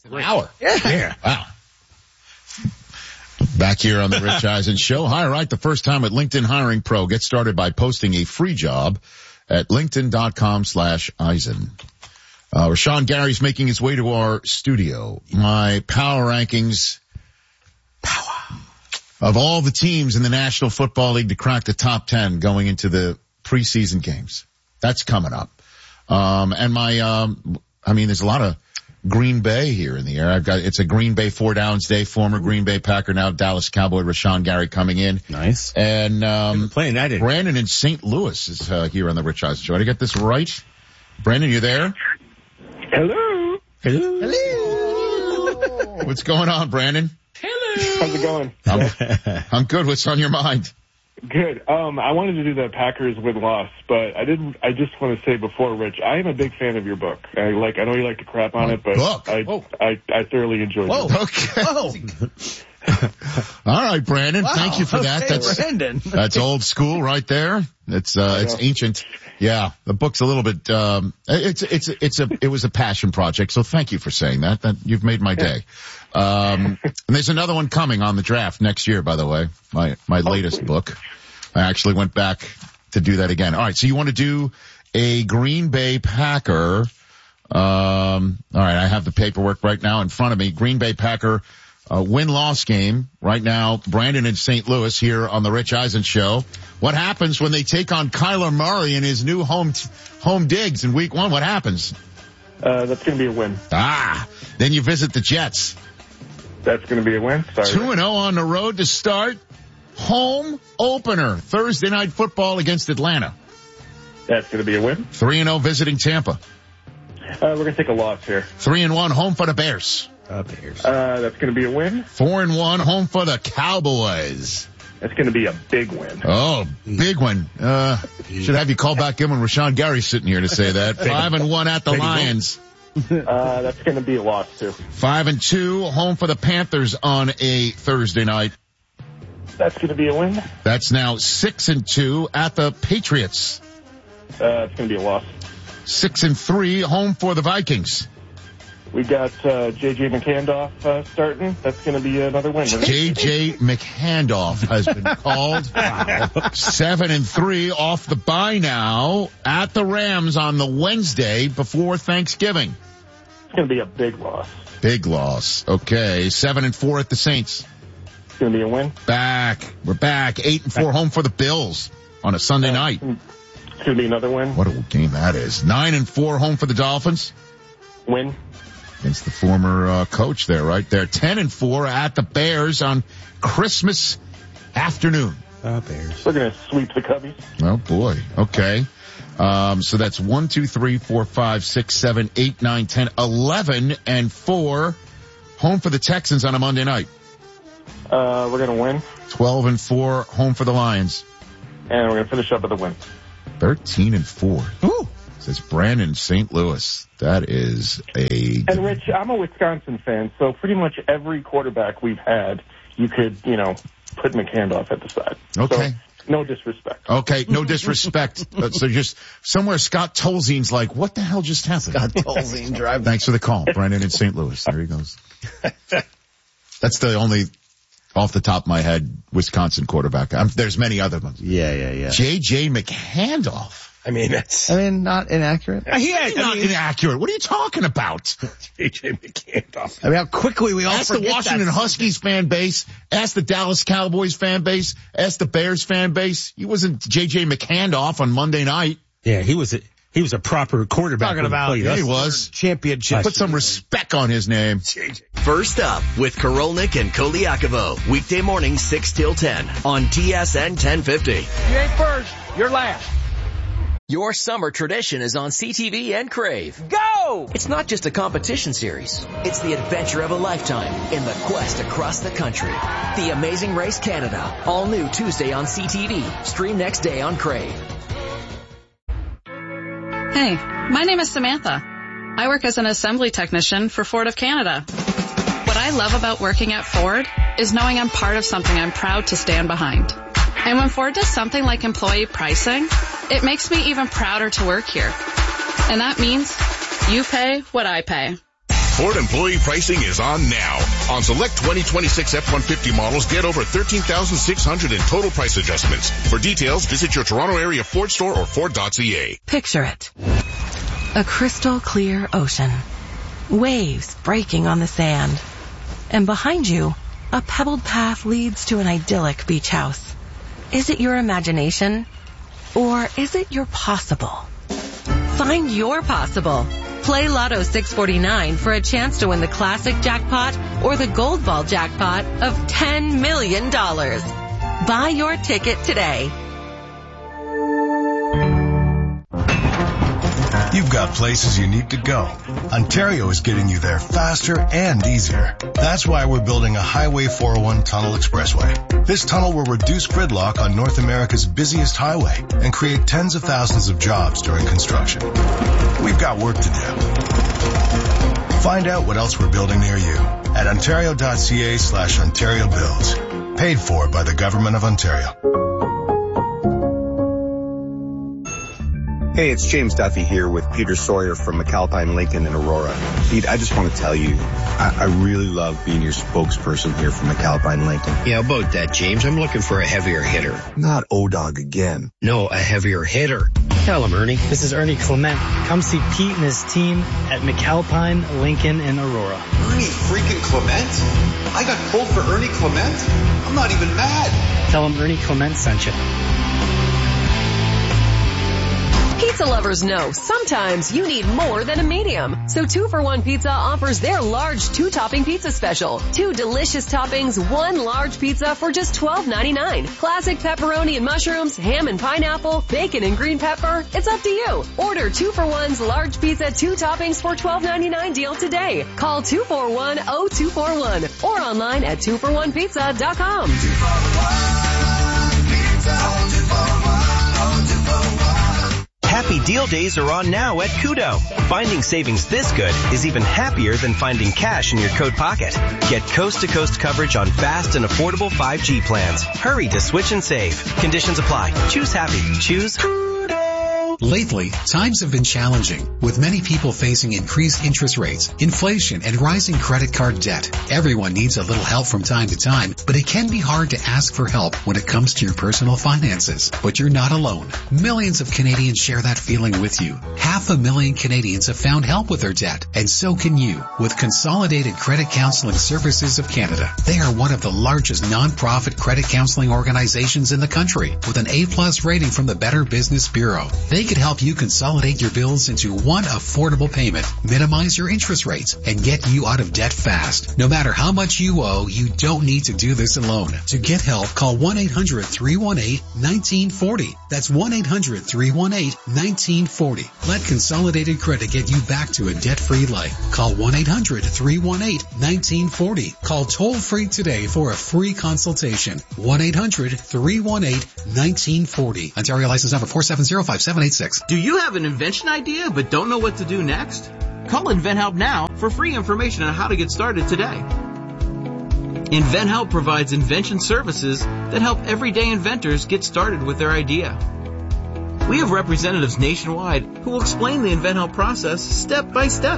An hour. Yeah. Wow. Back here on the Rich Eisen Show. Hire right the first time at LinkedIn Hiring Pro. Get started by posting a free job at linkedin.com/Eisen. Rashawn Gary's making his way to our studio. My power rankings of all the teams in the National Football League to crack the top 10 going into the preseason games. That's coming up. And there's a lot of Green Bay here in the air. It's a Green Bay 4 Downs day, former Green Bay Packer, now Dallas Cowboy, Rashawn Gary coming in. Nice. And, playing that in. Brandon in St. Louis is, here on the Rich Eisen Show. Did I get this right? Brandon, you there? Hello. What's going on, Brandon? Hello. How's it going? I'm good. What's on your mind? Good. I wanted to do the Packers win loss, but I didn't. I just want to say before, Rich, I am a big fan of your book. I know you like to crap on it, but I thoroughly enjoyed it. Okay. All right, Brandon. Wow. Thank you for that. That's old school right there. It's ancient. Yeah, the book's a little bit. It was a passion project. So thank you for saying that. That you've made my day. And there's another one coming on the draft next year, by the way. My latest book. I actually went back to do that again. All right. So you want to do a Green Bay Packer. All right. I have the paperwork right now in front of me. Green Bay Packer win-loss game right now. Brandon in St. Louis here on the Rich Eisen Show. What happens when they take on Kyler Murray in his new home digs in week 1? What happens? That's going to be a win. Then you visit the Jets. That's going to be a win. 2-0 on the road to start. Home opener, Thursday Night Football against Atlanta. That's going to be a win. 3-0 visiting Tampa. We're going to take a loss here. 3-1 home for the Bears. That's going to be a win. 4-1 home for the Cowboys. That's going to be a big win. Oh, big one. Should have you call back in when Rashawn Gary's sitting here to say that. 5-1 at the Lions. That's going to be a loss too. 5-2 home for the Panthers on a Thursday night. That's going to be a win. That's now 6-2 at the Patriots. It's going to be a loss. 6-3 home for the Vikings. We got J.J. McHandoff starting. That's going to be another win. J.J. McHandoff has been called. 7-3 off the bye now at the Rams on the Wednesday before Thanksgiving. It's going to be a big loss. Big loss. Okay. 7-4 at the Saints. It's going to be a win. We're back. 8-4 home for the Bills on a Sunday night. It's going to be another win. What a game that is. 9-4 home for the Dolphins. Win. Against the former coach there, right there. 10-4 at the Bears on Christmas afternoon. Bears. We're going to sweep the Cubbies. Oh, boy. Okay. So that's 1, 2, 3, 4, 5, 6, 7, 8, 9, 10, 11-4 home for the Texans on a Monday night. We're going to win. 12-4 home for the Lions. And we're going to finish up with a win. 13-4. Ooh. Says Brandon, St. Louis. That is And Rich, I'm a Wisconsin fan, so pretty much every quarterback we've had, you could, put McHandoff at the side. Okay. So, no disrespect. Okay, no disrespect. So just somewhere Scott Tolzien's like, what the hell just happened? Scott Tolzien driving. Thanks for the call, Brandon in St. Louis. There he goes. That's the only, off the top of my head, Wisconsin quarterback. There's many other ones. Yeah. J.J. McHandoff. Not inaccurate. Not inaccurate. What are you talking about? J.J. McHandoff. How quickly we all ask the Washington Huskies fan base, ask the Dallas Cowboys fan base, ask the Bears fan base. He wasn't J.J. McHandoff on Monday night. Yeah, he was a proper quarterback. Talking about, he was. Championship. Put some respect on his name. First up with Karolnik and Koliakovo. Weekday morning 6 till 10 on TSN 1050. You ain't first, you're last. Your summer tradition is on CTV and Crave. Go! It's not just a competition series. It's the adventure of a lifetime in the quest across the country. The Amazing Race Canada. All new Tuesday on CTV. Stream next day on Crave. Hey, my name is Samantha. I work as an assembly technician for Ford of Canada. What I love about working at Ford is knowing I'm part of something I'm proud to stand behind. And when Ford does something like employee pricing, it makes me even prouder to work here. And that means you pay what I pay. Ford employee pricing is on now. On select 2026 F-150 models, get over $13,600 in total price adjustments. For details, visit your Toronto area Ford store or Ford.ca. Picture it. A crystal clear ocean. Waves breaking on the sand. And behind you, a pebbled path leads to an idyllic beach house. Is it your imagination? Or is it your possible? Find your possible. Play Lotto 649 for a chance to win the classic jackpot or the gold ball jackpot of $10 million. Buy your ticket today. You've got places you need to go. Ontario is getting you there faster and easier. That's why we're building a Highway 401 Tunnel Expressway. This tunnel will reduce gridlock on North America's busiest highway and create tens of thousands of jobs during construction. We've got work to do. Find out what else we're building near you at ontario.ca/Ontario Builds. Paid for by the Government of Ontario. Hey, it's James Duffy here with Peter Sawyer from McAlpine Lincoln in Aurora. Pete, I just want to tell you, I really love being your spokesperson here for McAlpine Lincoln. Yeah, about that, James. I'm looking for a heavier hitter. Not O-Dog again. No, a heavier hitter. Tell him, Ernie. This is Ernie Clement. Come see Pete and his team at McAlpine Lincoln in Aurora. Ernie freaking Clement? I got pulled for Ernie Clement? I'm not even mad. Tell him Ernie Clement sent you. Pizza lovers know sometimes you need more than a medium. So 2-for-1 Pizza offers their large 2-topping pizza special. 2 delicious toppings, 1 large pizza for just $12.99. Classic pepperoni and mushrooms, ham and pineapple, bacon and green pepper. It's up to you. Order 2-for-1's large pizza 2 toppings for $12.99 deal today. Call 241-0241 or online at 2for1pizza.com. 2-for-1 Pizza, 2-for-1, 2-for-1. Happy Deal Days are on now at Koodo. Finding savings this good is even happier than finding cash in your coat pocket. Get coast-to-coast coverage on fast and affordable 5G plans. Hurry to switch and save. Conditions apply. Choose happy. Choose Koodo. Lately, times have been challenging, with many people facing increased interest rates, inflation, and rising credit card debt. Everyone needs a little help from time to time, but it can be hard to ask for help when it comes to your personal finances. But you're not alone. Millions of Canadians share that feeling with you. 500,000 Canadians have found help with their debt, and so can you with Consolidated Credit Counseling Services of Canada. They are one of the largest non-profit credit counseling organizations in the country, with an A+ rating from the Better Business Bureau. They could help you consolidate your bills into one affordable payment, minimize your interest rates, and get you out of debt fast. No matter how much you owe, you don't need to do this alone. To get help, call 1-800-318-1940. That's 1-800-318-1940. Let Consolidated Credit get you back to a debt-free life. Call 1-800-318-1940. Call toll-free today for a free consultation. 1-800-318-1940. Ontario license number 4705786. Do you have an invention idea but don't know what to do next? Call InventHelp now for free information on how to get started today. InventHelp provides invention services that help everyday inventors get started with their idea. We have representatives nationwide who will explain the InventHelp process step by step.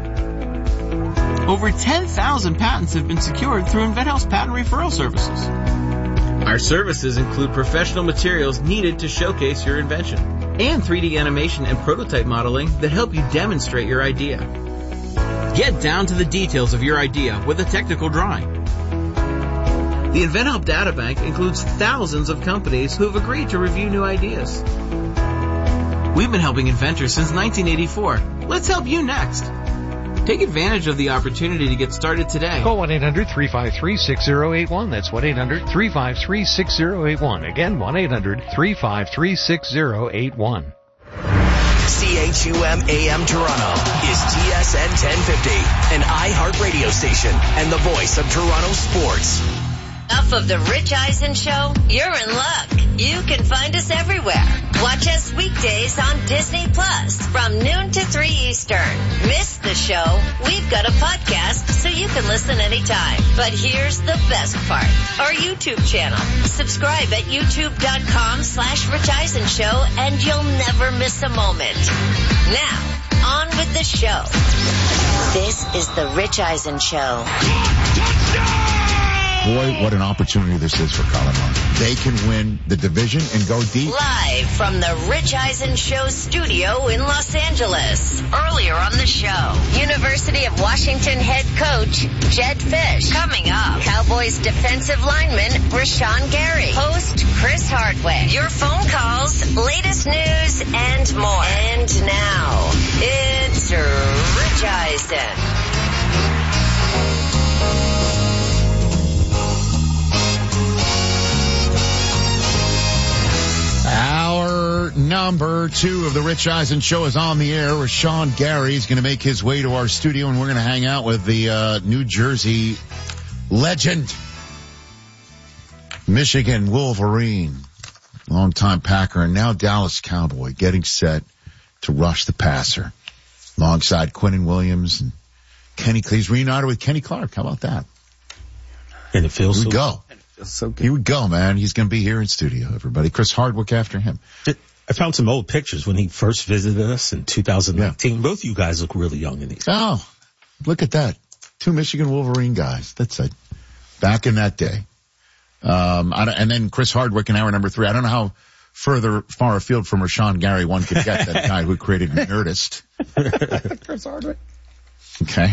Over 10,000 patents have been secured through InventHelp's patent referral services. Our services include professional materials needed to showcase your invention, and 3D animation and prototype modeling that help you demonstrate your idea. Get down to the details of your idea with a technical drawing. The InventHelp Databank includes thousands of companies who have agreed to review new ideas. We've been helping inventors since 1984. Let's help you next. Take advantage of the opportunity to get started today. Call 1-800-353-6081. That's 1-800-353-6081. Again, 1-800-353-6081. CHUM AM Toronto is TSN 1050, an iHeartRadio station and the voice of Toronto sports. Enough of the Rich Eisen Show? You're in luck. You can find us everywhere. Watch us weekdays on Disney Plus from noon to 3 Eastern. Miss the show? We've got a podcast so you can listen anytime. But here's the best part. Our YouTube channel. Subscribe at youtube.com/Rich Eisen Show and you'll never miss a moment. Now, on with the show. This is The Rich Eisen Show. Boy, what an opportunity this is for Colin Murray. They can win the division and go deep. Live from the Rich Eisen Show studio in Los Angeles. Earlier on the show, University of Washington head coach Jedd Fisch. Coming up, Cowboys defensive lineman Rashawn Gary. Host Chris Hardwick. Your phone calls, latest news, and more. And now, it's Rich Eisen. Hour number 2 of the Rich Eisen Show is on the air. Rashawn Gary is going to make his way to our studio, and we're going to hang out with the New Jersey legend, Michigan Wolverine, longtime Packer, and now Dallas Cowboy, getting set to rush the passer alongside Quinnen Williams and Kenny Clark. He's reunited with Kenny Clark. How about that? And it feels Here we go. So good. Here we go, man. He's going to be here in studio, everybody. Chris Hardwick after him. I found some old pictures when he first visited us in 2019. Yeah. Both you guys look really young in these. Oh, look at that. 2 Michigan Wolverine guys. That's it. Back in that day. And then Chris Hardwick in hour number 3. I don't know how far afield from Rashawn Gary one could get, that guy who created Nerdist. Chris Hardwick. Okay.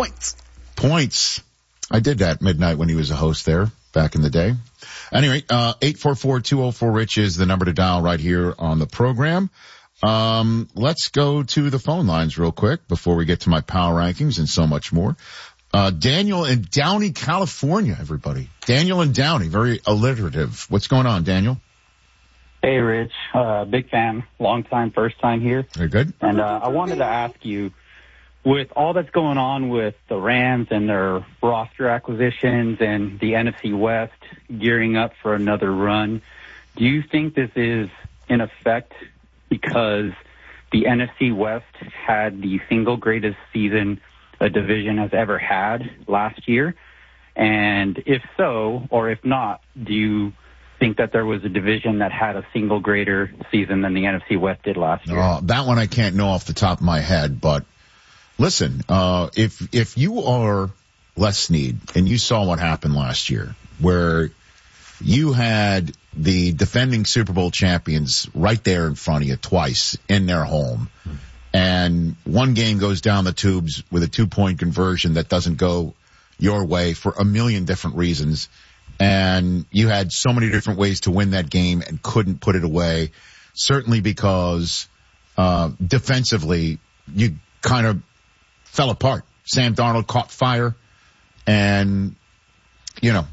Points. I did that midnight when he was a host there back in the day. Anyway, 844-204-RICH is the number to dial right here on the program. Let's go to the phone lines real quick before we get to my power rankings and so much more. Daniel in Downey, California, everybody. Daniel in Downey, very alliterative. What's going on, Daniel? Hey, Rich. Big fan. Long time, first time here. Very good. And I wanted to ask you, with all that's going on with the Rams and their roster acquisitions and the NFC West gearing up for another run, do you think this is in effect because the NFC West had the single greatest season a division has ever had last year? And if so, or if not, do you think that there was a division that had a single greater season than the NFC West did last year? That one I can't know off the top of my head, but listen, if you are Les Snead and you saw what happened last year, where you had the defending Super Bowl champions right there in front of you twice in their home, and one game goes down the tubes with a 2-point conversion that doesn't go your way for a million different reasons, and you had so many different ways to win that game and couldn't put it away, certainly because defensively you kind of fell apart. Sam Darnold caught fire, and, you know,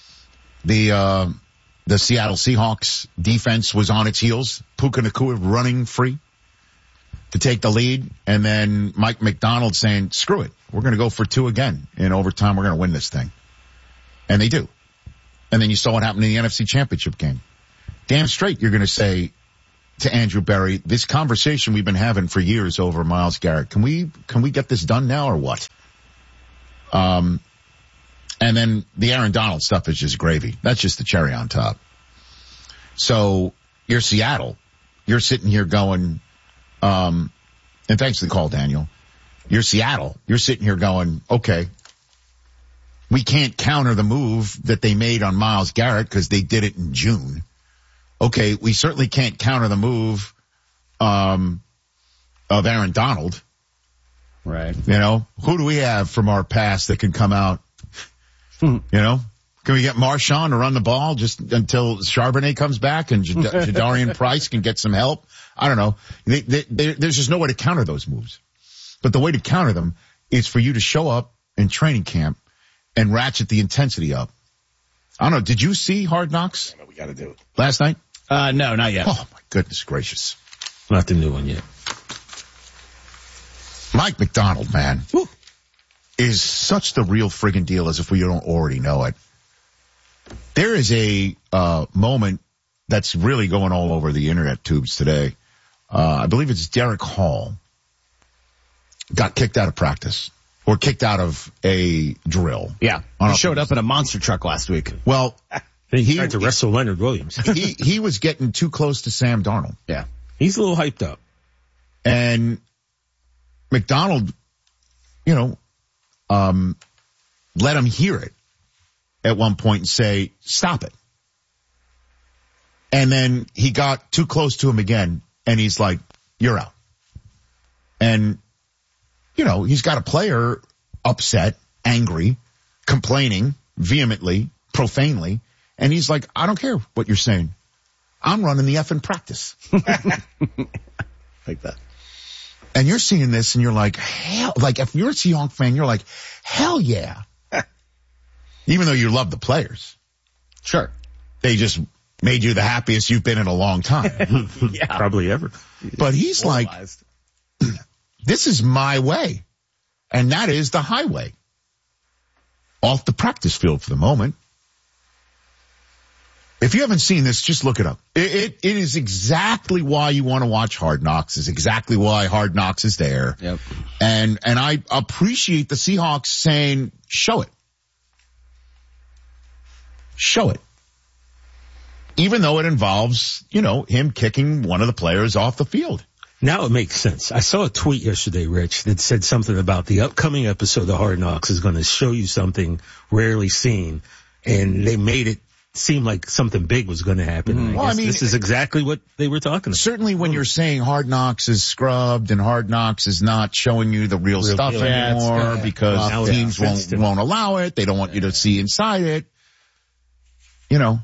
the Seattle Seahawks defense was on its heels. Puka Nacua running free to take the lead, and then Mike McDonald saying, screw it, we're going to go for 2 again. In overtime, we're going to win this thing. And they do. And then you saw what happened in the NFC Championship game. Damn straight you're going to say to Andrew Berry, this conversation we've been having for years over Myles Garrett, can we get this done now or what? And then the Aaron Donald stuff is just gravy. That's just the cherry on top. So you're Seattle. You're sitting here going, and thanks for the call, Daniel. You're Seattle. You're sitting here going, okay, we can't counter the move that they made on Myles Garrett because they did it in June. Okay, we certainly can't counter the move of Aaron Donald. Right. You know, who do we have from our past that can come out? You know, can we get Marshawn to run the ball just until Charbonnet comes back and Jadarian Price can get some help? I don't know. There's just no way to counter those moves. But the way to counter them is for you to show up in training camp and ratchet the intensity up. I don't know. Did you see Hard Knocks? We got to do it. Last night? No, not yet. Oh, my goodness gracious. Not the new one yet. Mike McDonald, man, is such the real friggin' deal as if we don't already know it. There is a moment that's really going all over the internet tubes today. I believe it's Derek Hall got kicked out of practice or kicked out of a drill. Yeah. He showed up in a monster truck last week. Well, he tried to wrestle Leonard Williams. he was getting too close to Sam Darnold. Yeah. He's a little hyped up. And McDonald, you know, let him hear it at one point and say, stop it. And then he got too close to him again, and he's like, you're out. And, you know, he's got a player upset, angry, complaining vehemently, profanely, and he's like, I don't care what you're saying. I'm running the effing practice. Like that. And you're seeing this and you're like, hell, like if you're a Seahawks fan, you're like, hell yeah. Even though you love the players. Sure. They just made you the happiest you've been in a long time. Yeah. Probably ever. But he's like, this is my way. And that is the highway. Off the practice field for the moment. If you haven't seen this, just look it up. It is exactly why you want to watch Hard Knocks. Is exactly why Hard Knocks is there. Yep. And I appreciate the Seahawks saying, show it. Show it. Even though it involves, you know, him kicking one of the players off the field. Now it makes sense. I saw a tweet yesterday, Rich, that said something about the upcoming episode of Hard Knocks is going to show you something rarely seen. And they made it seem like something big was going to happen. Mm-hmm. I mean, this is exactly what they were talking about. Certainly when you're saying Hard Knocks is scrubbed and Hard Knocks is not showing you the real stuff anymore because teams won't allow it. They don't want you to see inside it. You know.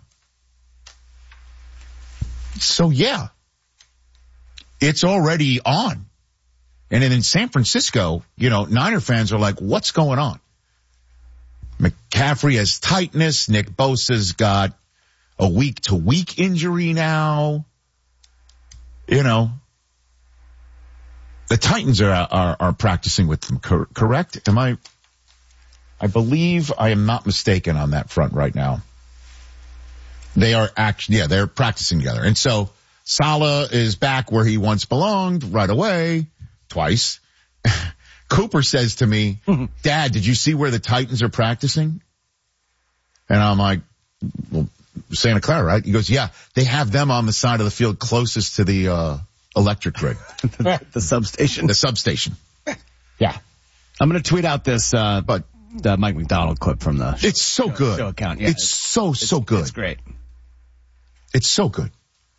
So yeah, it's already on. And then in San Francisco, you know, Niner fans are like, what's going on? McCaffrey has tightness. Nick Bosa's got a week-to-week injury now. You know, the Titans are practicing with them, correct? I believe I am not mistaken on that front right now. They are they're practicing together. And so Saleh is back where he once belonged right away, twice. Cooper says to me, Dad, did you see where the Titans are practicing? And I'm like, well, Santa Clara, right? He goes, yeah, they have them on the side of the field closest to the electric grid. The substation. The substation. Yeah. I'm going to tweet out this the Mike McDonald clip from the It's so good. Show account. Yeah, it's so good. It's great. It's so good.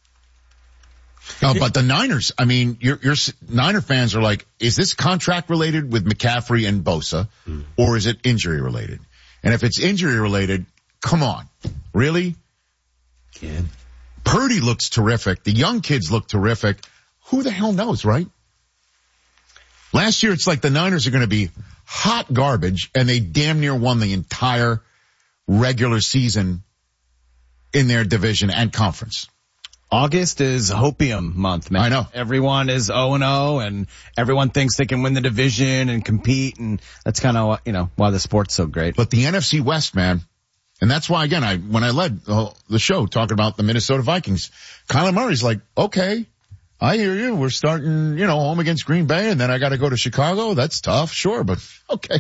But the Niners, I mean, your Niner fans are like, is this contract related with McCaffrey and Bosa, or is it injury related? And if it's injury related, come on. Really? Yeah. Purdy looks terrific. The young kids look terrific. Who the hell knows, right? Last year, it's like the Niners are going to be hot garbage, and they damn near won the entire regular season in their division and conference. August is hopium month, man. I know. Everyone is 0-0 and everyone thinks they can win the division and compete, and that's kind of, you know, why the sport's so great. But the NFC West, man, and that's why, again, when I led the show talking about the Minnesota Vikings, Kyler Murray's like, okay, I hear you. We're starting, you know, home against Green Bay, and then I got to go to Chicago. That's tough, sure, but okay.